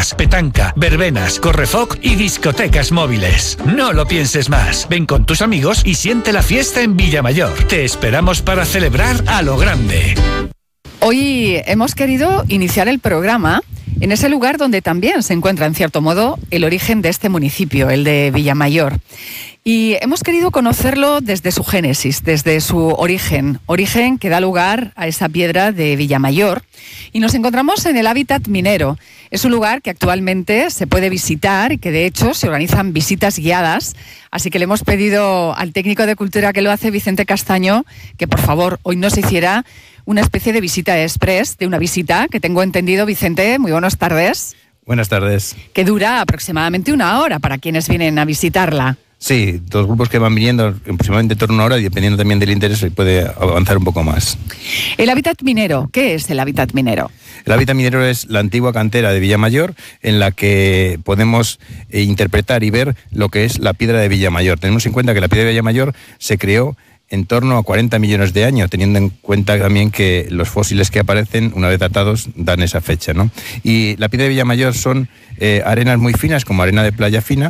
piscinas, petanca, verbenas, correfoc y discotecas móviles. No lo pienses más. Ven con tus amigos y siente la fiesta en Villamayor. Te esperamos para celebrar a lo grande. Hoy hemos querido iniciar el programa en ese lugar donde también se encuentra, en cierto modo, el origen de este municipio, el de Villamayor. Y hemos querido conocerlo desde su génesis, desde su origen que da lugar a esa piedra de Villamayor. Y nos encontramos en el hábitat minero. Es un lugar que actualmente se puede visitar y que de hecho se organizan visitas guiadas. Así que le hemos pedido al técnico de cultura que lo hace, Vicente Castaño, que por favor hoy nos hiciera una especie de visita express, de una visita que tengo entendido. Vicente, muy buenas tardes. Buenas tardes. Que dura aproximadamente 1 hora para quienes vienen a visitarla. Sí, los grupos que van viniendo aproximadamente en torno a 1 hora y dependiendo también del interés se puede avanzar un poco más. El hábitat minero, ¿qué es el hábitat minero? El hábitat minero es la antigua cantera de Villamayor en la que podemos interpretar y ver lo que es la piedra de Villamayor. Tenemos en cuenta que la piedra de Villamayor se creó en torno a 40 millones de años, teniendo en cuenta también que los fósiles que aparecen, una vez datados, dan esa fecha, ¿no? Y la piedra de Villamayor son arenas muy finas, como arena de playa fina,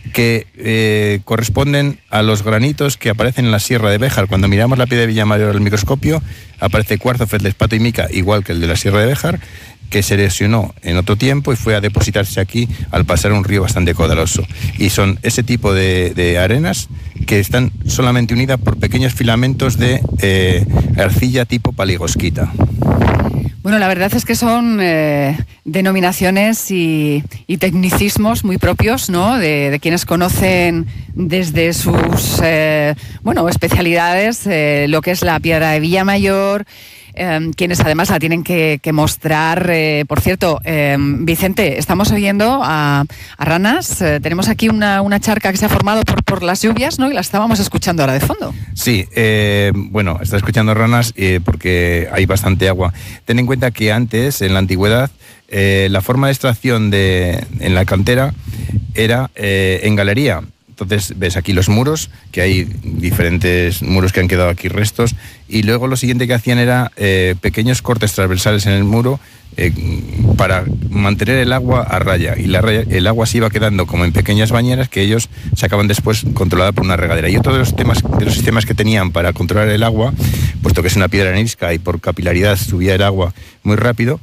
que corresponden a los granitos que aparecen en la Sierra de Béjar. Cuando miramos la piedra de Villamayor al microscopio, aparece cuarzo, feldespato y mica, igual que el de la Sierra de Béjar, que se erosionó en otro tiempo y fue a depositarse aquí al pasar un río bastante caudaloso. Y son ese tipo de arenas que están solamente unidas por pequeños filamentos de arcilla tipo paligosquita. Bueno, la verdad es que son denominaciones y tecnicismos muy propios, ¿no?, de quienes conocen desde sus especialidades lo que es la piedra de Villamayor, quienes además la tienen que mostrar. Por cierto, Vicente, estamos oyendo a ranas. Tenemos aquí una charca que se ha formado por las lluvias, ¿no?, y la estábamos escuchando ahora de fondo. Sí, está escuchando ranas porque hay bastante agua. Ten en cuenta que antes, en la antigüedad, la forma de extracción en la cantera era en galería. Entonces ves aquí los muros, que hay diferentes muros que han quedado aquí restos, y luego lo siguiente que hacían era pequeños cortes transversales en el muro para mantener el agua a raya, y el agua se iba quedando como en pequeñas bañeras que ellos sacaban después controlada por una regadera. Y otro de los sistemas que tenían para controlar el agua, puesto que es una piedra arenisca y por capilaridad subía el agua muy rápido,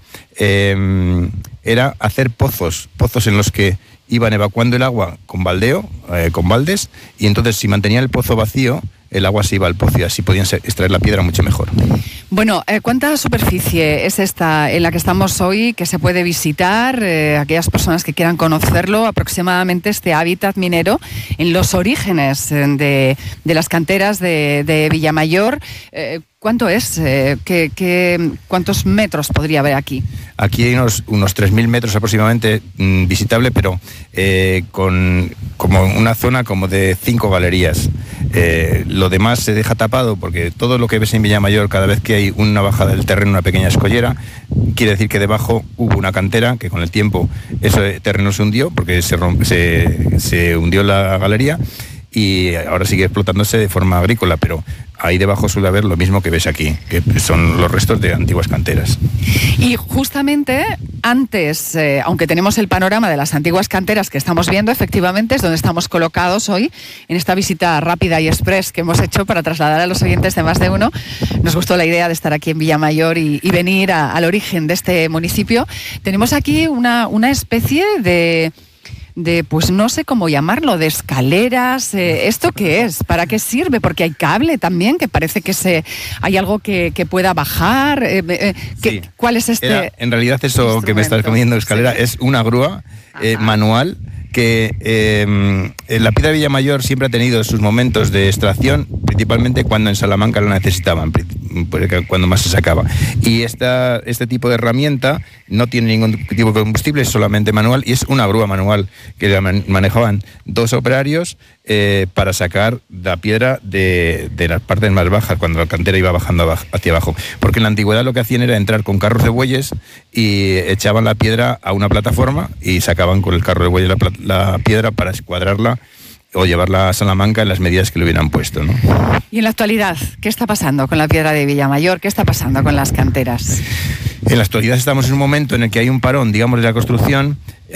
era hacer pozos en los que iban evacuando el agua con baldeo, con baldes, y entonces si mantenían el pozo vacío, el agua se iba al pozo y así podían extraer la piedra mucho mejor. Bueno, ¿cuánta superficie es esta en la que estamos hoy que se puede visitar? Aquellas personas que quieran conocerlo, aproximadamente este hábitat minero en los orígenes de las canteras de Villamayor. ¿Cuánto es? ¿Cuántos metros podría haber aquí? Aquí hay unos 3.000 metros aproximadamente visitable, pero como una zona como de 5 galerías. Lo demás se deja tapado porque todo lo que ves en Villamayor, cada vez que hay una bajada del terreno, una pequeña escollera, quiere decir que debajo hubo una cantera, que con el tiempo ese terreno se hundió porque se hundió la galería, y ahora sigue explotándose de forma agrícola, pero ahí debajo suele haber lo mismo que ves aquí, que son los restos de antiguas canteras. Y justamente antes, aunque tenemos el panorama de las antiguas canteras que estamos viendo, efectivamente es donde estamos colocados hoy, en esta visita rápida y express que hemos hecho para trasladar a los oyentes de Más de Uno. Nos gustó la idea de estar aquí en Villamayor y venir al origen de este municipio. Tenemos aquí una especie de pues no sé cómo llamarlo, de escaleras. ¿Esto qué es? ¿Para qué sirve? Porque hay cable también, que parece que hay algo que pueda bajar. Sí. ¿Cuál es este? En realidad eso que me estás comiendo escalera, sí, es una grúa manual que la piedra de Villamayor siempre ha tenido sus momentos de extracción, principalmente cuando en Salamanca lo necesitaban, cuando más se sacaba. Y este tipo de herramienta no tiene ningún tipo de combustible, es solamente manual, y es una grúa manual que manejaban 2 operarios para sacar la piedra de las partes más bajas, cuando la cantera iba bajando hacia abajo. Porque en la antigüedad lo que hacían era entrar con carros de bueyes y echaban la piedra a una plataforma y sacaban con el carro de bueyes la piedra para escuadrarla o llevarla a Salamanca en las medidas que le hubieran puesto, ¿no? Y en la actualidad, ¿qué está pasando con la piedra de Villamayor? ¿Qué está pasando con las canteras? En la actualidad estamos en un momento en el que hay un parón, digamos, de la construcción.